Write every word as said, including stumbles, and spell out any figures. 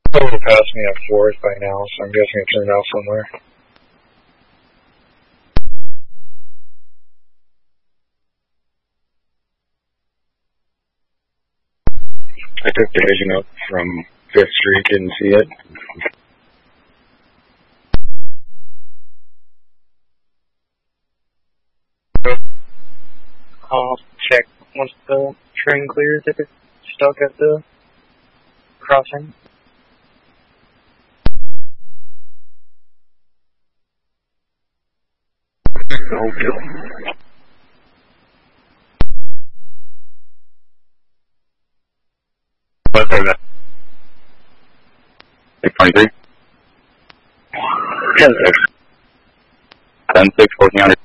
Probably passed me at fourth by now, so I'm guessing it turned out somewhere. I took division up from Fifth Street, didn't see it. I'll check once the train clears if it's stuck at the crossing. Okay. What's that? six twenty-three? ten six. ten six, fourteen hundred.